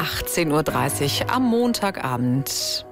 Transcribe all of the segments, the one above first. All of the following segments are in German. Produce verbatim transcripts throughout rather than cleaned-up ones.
achtzehn Uhr dreißig am Montagabend.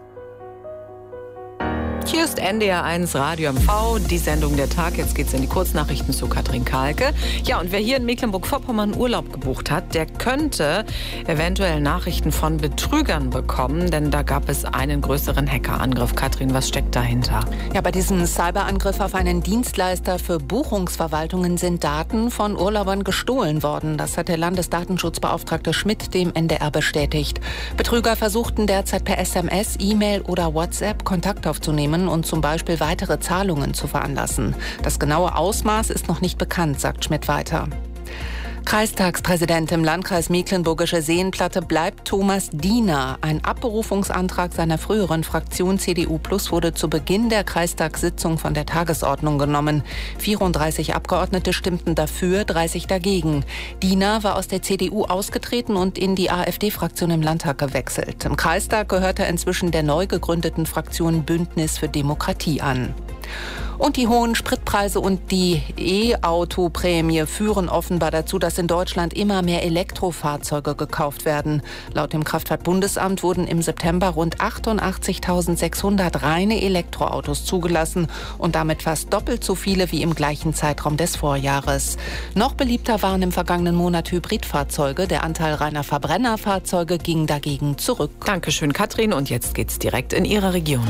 Hier ist N D R eins Radio M V, die Sendung der Tag. Jetzt geht's in die Kurznachrichten zu Katrin Kahlke. Ja, und wer hier in Mecklenburg-Vorpommern Urlaub gebucht hat, der könnte eventuell Nachrichten von Betrügern bekommen, denn da gab es einen größeren Hackerangriff. Katrin, was steckt dahinter? Ja, bei diesem Cyberangriff auf einen Dienstleister für Buchungsverwaltungen sind Daten von Urlaubern gestohlen worden. Das hat der Landesdatenschutzbeauftragte Schmidt dem N D R bestätigt. Betrüger versuchten derzeit per S M S, E-Mail oder WhatsApp Kontakt aufzunehmen und zum Beispiel weitere Zahlungen zu veranlassen. Das genaue Ausmaß ist noch nicht bekannt, sagt Schmidt weiter. Kreistagspräsident im Landkreis Mecklenburgische Seenplatte bleibt Thomas Diener. Ein Abberufungsantrag seiner früheren Fraktion C D U Plus wurde zu Beginn der Kreistagssitzung von der Tagesordnung genommen. vierunddreißig Abgeordnete stimmten dafür, dreißig dagegen. Diener war aus der C D U ausgetreten und in die AfD-Fraktion im Landtag gewechselt. Im Kreistag gehört er inzwischen der neu gegründeten Fraktion Bündnis für Demokratie an. Und die hohen Spritpreise und die E-Auto-Prämie führen offenbar dazu, dass in Deutschland immer mehr Elektrofahrzeuge gekauft werden. Laut dem Kraftfahrtbundesamt wurden im September rund achtundachtzigtausendsechshundert reine Elektroautos zugelassen und damit fast doppelt so viele wie im gleichen Zeitraum des Vorjahres. Noch beliebter waren im vergangenen Monat Hybridfahrzeuge. Der Anteil reiner Verbrennerfahrzeuge ging dagegen zurück. Dankeschön, Katrin. Und jetzt geht's direkt in Ihre Region.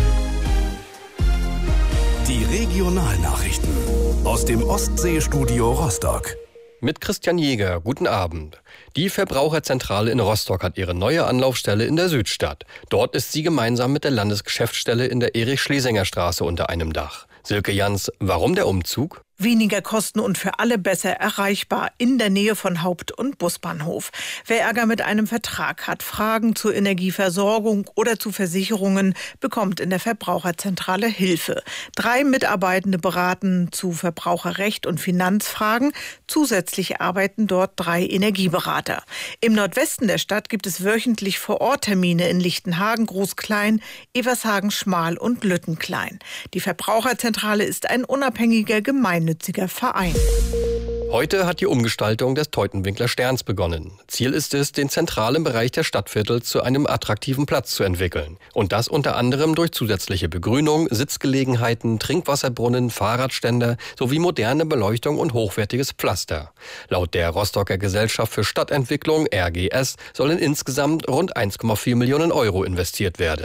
Die Regionalnachrichten aus dem Ostseestudio Rostock. Mit Christian Jäger, guten Abend. Die Verbraucherzentrale in Rostock hat ihre neue Anlaufstelle in der Südstadt. Dort ist sie gemeinsam mit der Landesgeschäftsstelle in der Erich-Schlesinger-Straße unter einem Dach. Silke Jans, warum der Umzug? Weniger Kosten und für alle besser erreichbar in der Nähe von Haupt- und Busbahnhof. Wer Ärger mit einem Vertrag hat, Fragen zur Energieversorgung oder zu Versicherungen, bekommt in der Verbraucherzentrale Hilfe. Drei Mitarbeitende beraten zu Verbraucherrecht und Finanzfragen. Zusätzlich arbeiten dort drei Energieberater. Im Nordwesten der Stadt gibt es wöchentlich Vor-Ort-Termine in Lichtenhagen, Groß-Klein, Evershagen, Schmal und Lüttenklein. Die Verbraucherzentrale ist ein unabhängiger gemeinnütziger Verein. Heute hat die Umgestaltung des Teutenwinkler Sterns begonnen. Ziel ist es, den zentralen Bereich der Stadtviertel zu einem attraktiven Platz zu entwickeln. Und das unter anderem durch zusätzliche Begrünung, Sitzgelegenheiten, Trinkwasserbrunnen, Fahrradständer sowie moderne Beleuchtung und hochwertiges Pflaster. Laut der Rostocker Gesellschaft für Stadtentwicklung, R G S, sollen insgesamt rund eins Komma vier Millionen Euro investiert werden.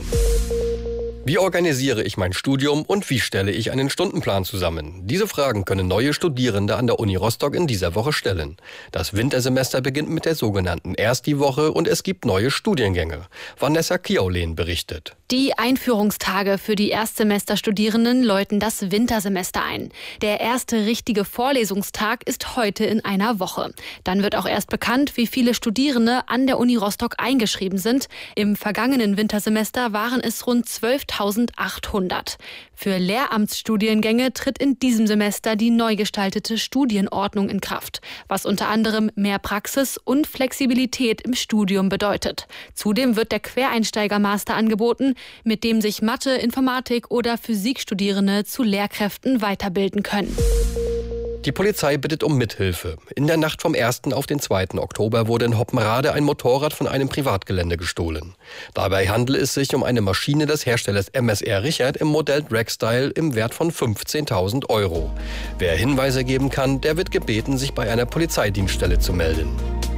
Wie organisiere ich mein Studium und wie stelle ich einen Stundenplan zusammen? Diese Fragen können neue Studierende an der Uni Rostock in dieser Woche stellen. Das Wintersemester beginnt mit der sogenannten Ersti-Woche und es gibt neue Studiengänge. Vanessa Kiaulehn berichtet. Die Einführungstage für die Erstsemesterstudierenden läuten das Wintersemester ein. Der erste richtige Vorlesungstag ist heute in einer Woche. Dann wird auch erst bekannt, wie viele Studierende an der Uni Rostock eingeschrieben sind. Im vergangenen Wintersemester waren es rund zwölftausendachthundert. Für Lehramtsstudiengänge tritt in diesem Semester die neu gestaltete Studienordnung in Kraft, was unter anderem mehr Praxis und Flexibilität im Studium bedeutet. Zudem wird der Quereinsteiger-Master angeboten, mit dem sich Mathe, Informatik oder Physikstudierende zu Lehrkräften weiterbilden können. Die Polizei bittet um Mithilfe. In der Nacht vom ersten auf den zweiten Oktober wurde in Hoppenrade ein Motorrad von einem Privatgelände gestohlen. Dabei handelt es sich um eine Maschine des Herstellers M S R Richard im Modell Dragstyle im Wert von fünfzehntausend Euro. Wer Hinweise geben kann, der wird gebeten, sich bei einer Polizeidienststelle zu melden.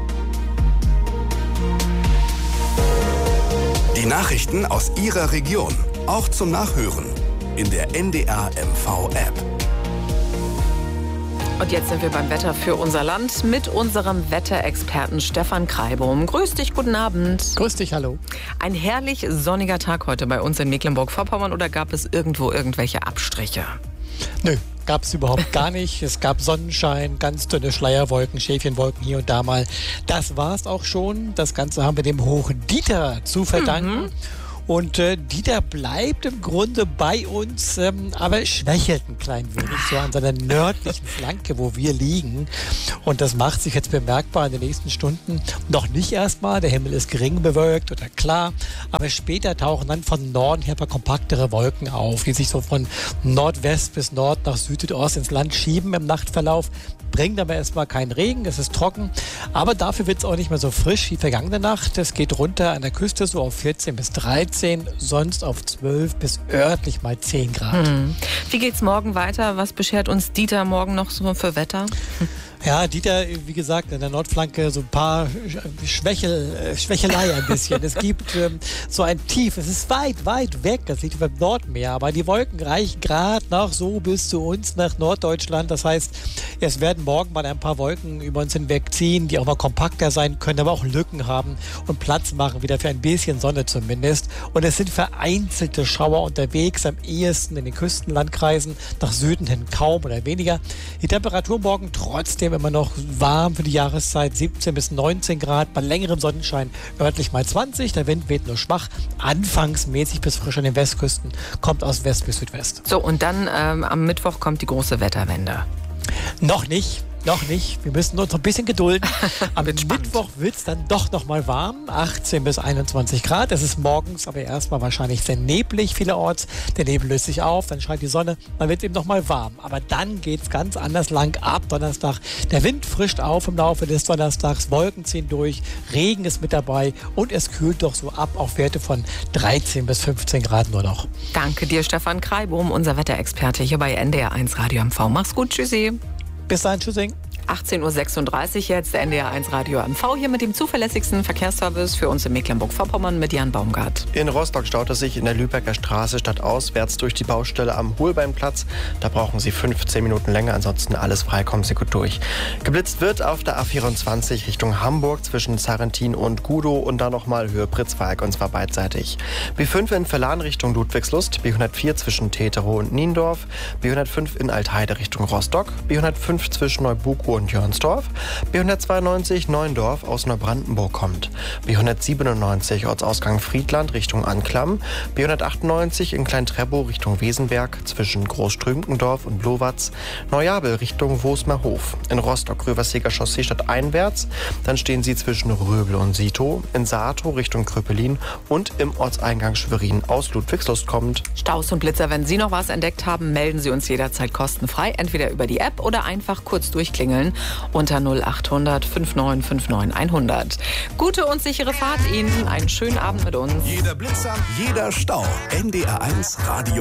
Die Nachrichten aus Ihrer Region, auch zum Nachhören in der N D R M V-App. Und jetzt sind wir beim Wetter für unser Land mit unserem Wetterexperten Stefan Kreibum. Grüß dich, guten Abend. Grüß dich, hallo. Ein herrlich sonniger Tag heute bei uns in Mecklenburg-Vorpommern oder gab es irgendwo irgendwelche Abstriche? Nö, gab es überhaupt gar nicht. Es gab Sonnenschein, ganz dünne Schleierwolken, Schäfchenwolken hier und da mal. Das war's auch schon. Das Ganze haben wir dem Hoch Dieter zu verdanken. Mhm. Und äh, Dieter bleibt im Grunde bei uns, ähm, aber schwächelt ein klein wenig so an seiner nördlichen Flanke, wo wir liegen. Und das macht sich jetzt bemerkbar in den nächsten Stunden noch nicht erstmal. Der Himmel ist gering bewölkt oder klar, aber später tauchen dann von Norden her kompaktere Wolken auf, die sich so von Nordwest bis Nord nach Süd und Ost ins Land schieben im Nachtverlauf. bringt aber erstmal keinen Regen, es ist trocken, aber dafür wird es auch nicht mehr so frisch wie vergangene Nacht. Es geht runter an der Küste so auf vierzehn bis dreizehn, sonst auf zwölf bis örtlich mal zehn Grad. Hm. Wie geht's morgen weiter? Was beschert uns Dieter morgen noch so für Wetter? Hm. Ja, Dieter, wie gesagt, in der Nordflanke so ein paar Schwächel, Schwächelei ein bisschen. Es gibt ähm, so ein Tief, es ist weit, weit weg, das liegt über dem Nordmeer, aber die Wolken reichen gerade noch so bis zu uns nach Norddeutschland. Das heißt, es werden morgen mal ein paar Wolken über uns hinwegziehen, die auch mal kompakter sein können, aber auch Lücken haben und Platz machen, wieder für ein bisschen Sonne zumindest. Und es sind vereinzelte Schauer unterwegs, am ehesten in den Küstenlandkreisen, nach Süden hin kaum oder weniger. Die Temperatur morgen trotzdem immer noch warm für die Jahreszeit, siebzehn bis neunzehn Grad, bei längerem Sonnenschein örtlich mal zwanzig, der Wind weht nur schwach, anfangsmäßig bis frisch an den Westküsten, kommt aus West bis Südwest. So, und dann ähm, am Mittwoch kommt die große Wetterwende. Noch nicht. Noch nicht. Wir müssen uns noch ein bisschen gedulden. Am Mittwoch wird es dann doch noch mal warm. achtzehn bis einundzwanzig Grad. Es ist morgens aber erstmal wahrscheinlich sehr neblig vielerorts. Der Nebel löst sich auf, dann scheint die Sonne. Dann wird es eben noch mal warm. Aber dann geht es ganz anders lang ab Donnerstag. Der Wind frischt auf im Laufe des Donnerstags. Wolken ziehen durch. Regen ist mit dabei. Und es kühlt doch so ab auf Werte von dreizehn bis fünfzehn Grad nur noch. Danke dir, Stefan Kreibohm, unser Wetterexperte hier bei N D R eins Radio M V. Mach's gut. Tschüssi. Bis dahin, tschüssing. achtzehn Uhr sechsunddreißig jetzt, N D R eins Radio M V, hier mit dem zuverlässigsten Verkehrsservice für uns in Mecklenburg-Vorpommern mit Jan Baumgart. In Rostock staut es sich in der Lübecker Straße stadtauswärts durch die Baustelle am Holbeinplatz. Da brauchen Sie fünfzehn Minuten länger, ansonsten alles frei, kommen Sie gut durch. Geblitzt wird auf der A vierundzwanzig Richtung Hamburg zwischen Sarrentin und Gudow und dann nochmal Höhe Pritzwalk, und zwar beidseitig. B fünf in Verlan Richtung Ludwigslust, B hundertvier zwischen Teterow und Niendorf, B hundertfünf in Altheide Richtung Rostock, B hundertfünf zwischen Neubukow und Jörnsdorf, B hundertzweiundneunzig Neuendorf aus Neubrandenburg kommt, B hundertsiebenundneunzig Ortsausgang Friedland Richtung Anklam, B hundertachtundneunzig in Klein-Treppow Richtung Wesenberg zwischen Großstrünkendorf und Blowatz, Neujabel Richtung Wosmerhof, in Rostock-Röverseger Chaussee stadteinwärts, dann stehen Sie zwischen Röbel und Sito, in Saatow Richtung Kröpelin und im Ortseingang Schwerin aus Ludwigslust kommt. Staus und Blitzer, wenn Sie noch was entdeckt haben, melden Sie uns jederzeit kostenfrei, entweder über die App oder einfach kurz durchklingeln unter null achthundert neunundfünfzig neunundfünfzig hundert. Gute und sichere Fahrt Ihnen, einen schönen Abend mit uns. Jeder Blitzer, jeder Stau. N D R eins Radio